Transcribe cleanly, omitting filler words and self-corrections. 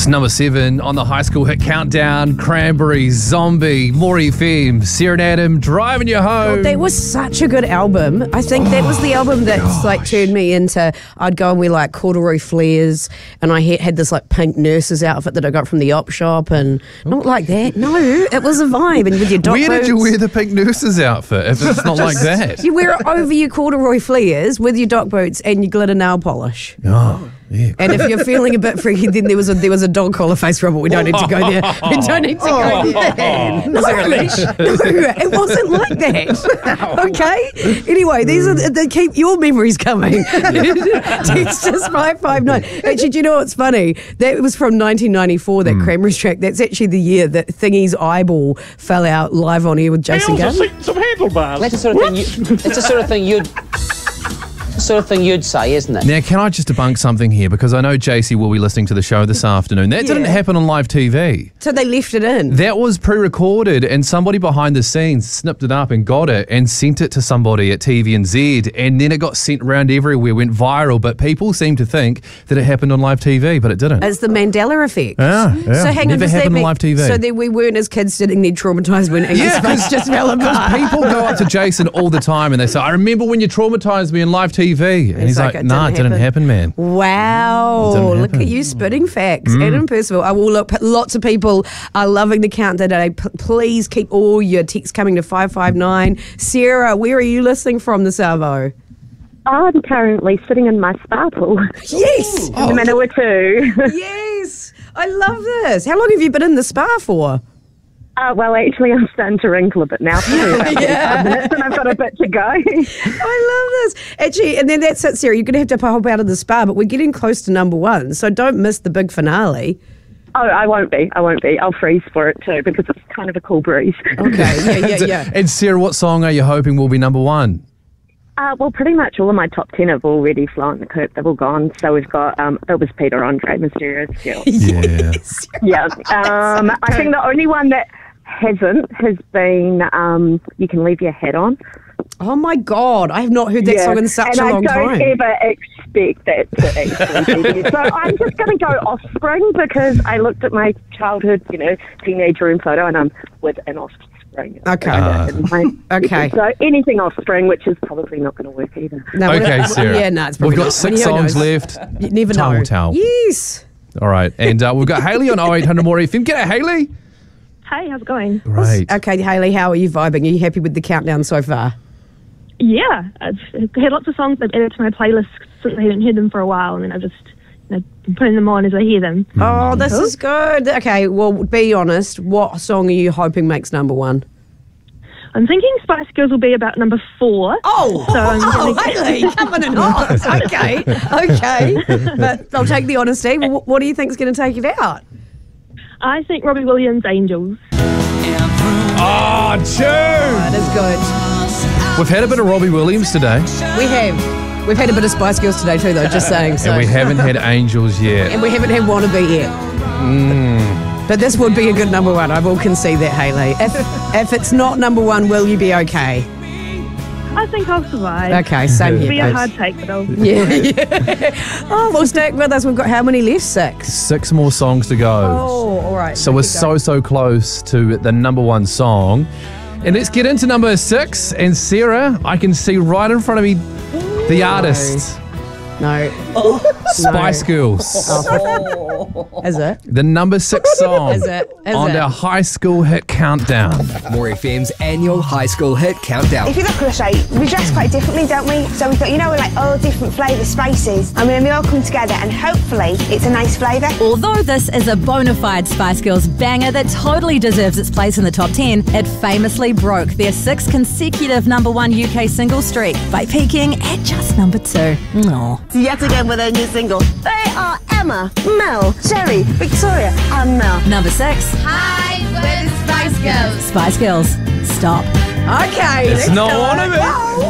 It's number 7 on the High School Hit Countdown. Cranberries, Zombie, More FM, Sarah and Adam, Driving You Home. God, that was such a good album. I think that was the album that turned me into, I'd go and wear like corduroy flares, and I had this like pink nurse's outfit that I got from the op shop, and not like that. No, it was a vibe. And with your dock Where boots. did you wear the pink nurse's outfit if it's not like that? You wear it over your corduroy flares with your dock boots and your glitter nail polish. Oh, yeah. And if you're feeling a bit freaky, then there was a dog collar face rub. We don't need to go there. We don't need to go there. No, it wasn't like that. Okay. Anyway, they keep your memories coming. Text us 559. Actually, do you know what's funny? That was from 1994. That Cranberries track. That's actually the year that Thingy's eyeball fell out live on air with Jason Gunn. Some handlebars. That's the sort of thing. It's the sort of thing you'd say, isn't it? Now, can I just debunk something here? Because I know JC will be listening to the show this afternoon. That didn't happen on live TV. So they left it in. That was pre-recorded, and somebody behind the scenes snipped it up and got it and sent it to somebody at TVNZ, and then it got sent around everywhere, went viral, but people seem to think that it happened on live TV, but it didn't. It's the Mandela effect. Yeah. So hang Never on, happened on live TV. So that we weren't as kids sitting there traumatised when English space just fell apart. People go up to Jason all the time and they say, I remember when you traumatised me on live TV. And he's like, nah, it didn't happen, man. Wow. It didn't Look happen. at you spitting facts. Adam Percival. I will look, lots of people are loving the countdown today. Please keep all your texts coming to 559. Sarah, where are you listening from this Arvo? I'm currently sitting in my spa pool. Yes. In the Manawatu. Yes. I love this. How long have you been in the spa for? Well, actually, I'm starting to wrinkle a bit now. Yeah. Minutes, and I've got a bit to go. I love this. Actually, and then that's it, Sarah. You're going to have to pop out of the spa, but we're getting close to number 1, so don't miss the big finale. Oh, I won't be. I'll freeze for it too, because it's kind of a cool breeze. Okay, yeah. And Sarah, what song are you hoping will be number 1? Well, pretty much all of my top 10 have already flown the coop. They've all gone. So we've got, it was Peter Andre, Mysterious Girl. Yeah. Yeah. I think the only one that hasn't has been You Can Leave Your Hat On. Oh my God, I have not heard that song in such a long time. And I don't ever expect that to actually be there. So I'm just going to go Offspring, because I looked at my childhood, teenage room photo, and I'm with an Offspring. Okay. Okay. So anything Offspring, which is probably not going to work either. No, Okay, Sarah. Yeah, no, it's probably We've got not. 6 Who songs knows? left. You never Time know. will tell. Yes. All right. And we've got Hayley on 0800 More FM. G'day, Hayley. Hey, how's it going? Great. Okay, Hayley, how are you vibing? Are you happy with the countdown so far? Yeah, I've had lots of songs I've added to my playlist since I haven't heard them for a while, and then I've just been putting them on as I hear them. Oh, this is good. Okay, well, be honest. What song are you hoping makes number 1? I'm thinking Spice Girls will be about number 4. Oh, so I'm Hayley, coming in hot. Okay. But I'll take the honesty. What do you think is going to take it out? I think Robbie Williams' Angels. Oh, tune! That is good. We've had a bit of Robbie Williams today. We have. We've had a bit of Spice Girls today too, though, just saying. So. And we haven't had Angels yet. And we haven't had Wannabe yet. But this would be a good number 1. I will concede that, Hayley. If it's not number 1, will you be okay? I think I'll survive. Okay, same It'll here. be a babes. hard take, but I'll... Yeah. Oh, well, stick with us. We've got how many left? 6. 6 more songs to go. Oh, all right. So we're so close to the number 1 song. And let's get into number 6. And Sarah, I can see right in front of me the artist. No. Spice Girls. Is it? The number 6 song Is it? Is on it? our High School Hit Countdown. More FM's annual High School Hit Countdown. If you look at us, right, we dress quite differently, don't we? So we thought, we're like all different flavour spices. And then we all come together and hopefully it's a nice flavour. Although this is a bona fide Spice Girls banger that totally deserves its place in the top 10, it famously broke their 6th consecutive number 1 UK single streak by peaking at just number 2. No. Yet again with a new single. They are Emma, Mel, Sherry, Victoria and Mel. Number 6. Hi, we're the Spice Girls. Spice Girls. Stop. Okay. It's not one of it.